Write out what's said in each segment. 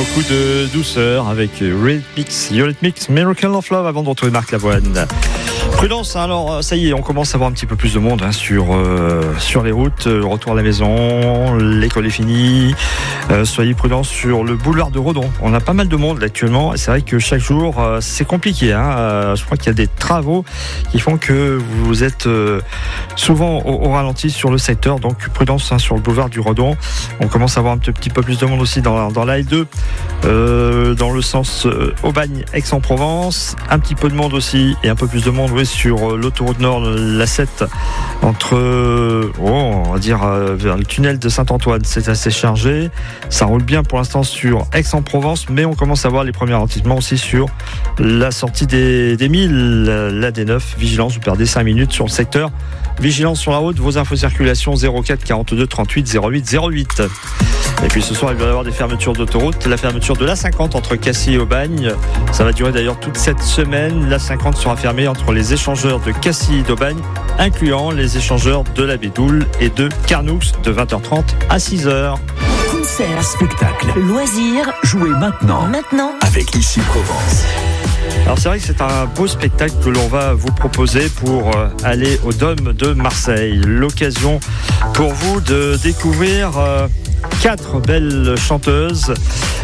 Beaucoup de douceur avec Eurythmics, Miracle of Love avant de retrouver Marc Lavoine. Prudence, alors ça y est, on commence à avoir un petit peu plus de monde sur les routes. Retour à la maison, l'école est finie. Soyez prudents sur le boulevard de Redon. On a pas mal de monde là, actuellement. C'est vrai que chaque jour, c'est compliqué. Je crois qu'il y a des travaux qui font que vous êtes souvent au ralenti sur le secteur. Donc prudence sur le boulevard du Redon. On commence à avoir un petit peu plus de monde aussi dans la L2, dans le sens Aubagne-Aix-en-Provence. Un petit peu de monde aussi et un peu plus de monde sur l'autoroute nord, la 7, entre on va dire vers le tunnel de Saint-Antoine. C'est assez chargé. Ça roule bien pour l'instant sur Aix-en-Provence, mais on commence à voir les premiers ralentissements aussi sur la sortie des 1000, la D9. Vigilance, vous perdez 5 minutes sur le secteur. Vigilance sur la route, vos infos circulation 04 42 38 08 08. Et puis ce soir, il va y avoir des fermetures d'autoroute. La fermeture de l'A50 entre Cassis et Aubagne. Ça va durer d'ailleurs toute cette semaine. L'A50 sera fermée entre les échangeurs de Cassis et d'Aubagne, incluant les échangeurs de la Bédoule et de Carnoux de 20h30 à 6h. Concert, spectacle, loisirs, jouez maintenant avec Ici Provence. Alors c'est vrai que c'est un beau spectacle que l'on va vous proposer pour aller au Dôme de Marseille. L'occasion pour vous de découvrir 4 belles chanteuses.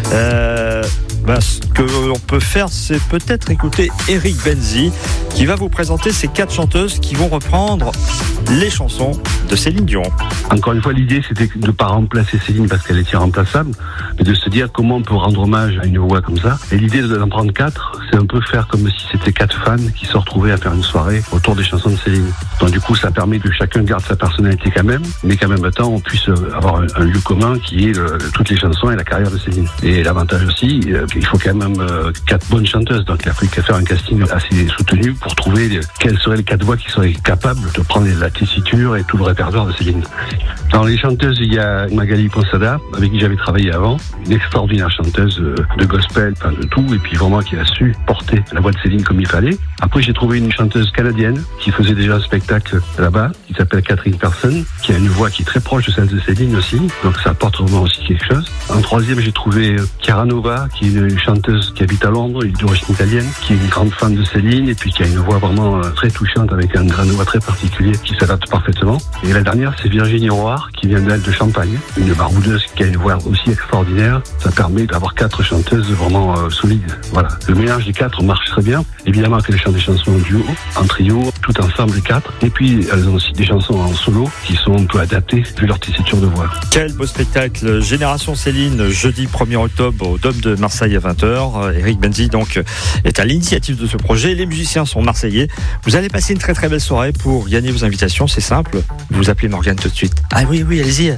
Ce que l'on peut faire, c'est peut-être écouter Eric Benzi qui va vous présenter ces 4 chanteuses qui vont reprendre les chansons de Céline Dion. Encore une fois, l'idée c'était de ne pas remplacer Céline parce qu'elle est irremplaçable, mais de se dire comment on peut rendre hommage à une voix comme ça. Et l'idée d'en prendre 4, c'est un peu faire comme si c'était 4 fans qui se retrouvaient à faire une soirée autour des chansons de Céline. Donc du coup, ça permet que chacun garde sa personnalité quand même, mais qu'en même temps, on puisse avoir un lieu commun qui est toutes les chansons et la carrière de Céline. Et l'avantage aussi, il faut quand même 4 bonnes chanteuses. Donc il a fallu faire un casting assez soutenu pour trouver quelles seraient les 4 voix qui seraient capables de prendre la tessiture et tout le répertoire de Céline. Dans les chanteuses, il y a Magali Ponsada, avec qui j'avais travaillé avant, une extraordinaire chanteuse de gospel, de tout, et puis vraiment qui a su porter la voix de Céline comme il fallait. Après, j'ai trouvé une chanteuse canadienne qui faisait déjà un spectacle là-bas, qui s'appelle Catherine Person, qui a une voix qui est très proche de celle de Céline aussi, donc ça apporte vraiment aussi quelque chose. En troisième, j'ai trouvé Chiara Nova, qui est une chanteuse qui habite à Londres, d'origine italienne, qui est une grande fan de Céline, et puis qui a une voix vraiment très touchante, avec un grain de voix très particulier, qui s'adapte parfaitement. Et la dernière, c'est Virginie Roy, qui vient d'elle de Champagne, une baroudeuse qui a une voix aussi extraordinaire. Ça permet d'avoir 4 chanteuses vraiment solides. Voilà. Le mélange des 4 marche très bien. Évidemment qu'elles chantent des chansons en duo, en trio, tout ensemble les 4. Et puis, elles ont aussi des chansons en solo qui sont un peu adaptées vu leur tessiture de voix. Quel beau spectacle. Génération Céline, jeudi 1er octobre au Dôme de Marseille à 20h. Eric Benzi, donc, est à l'initiative de ce projet. Les musiciens sont marseillais. Vous allez passer une très très belle soirée. Pour gagner vos invitations, c'est simple. Vous appelez Morgane tout de suite. Ah oui, allez-y.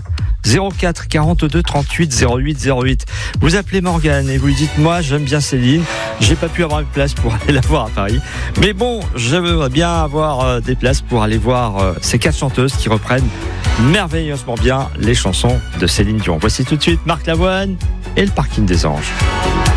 04 42 38 08 08. Vous appelez Morgane et vous lui dites: moi j'aime bien Céline, j'ai pas pu avoir une place pour aller la voir à Paris, mais bon, je veux bien avoir des places pour aller voir ces 4 chanteuses qui reprennent merveilleusement bien les chansons de Céline Dion. Voici tout de suite Marc Lavoine et le Parking des Anges.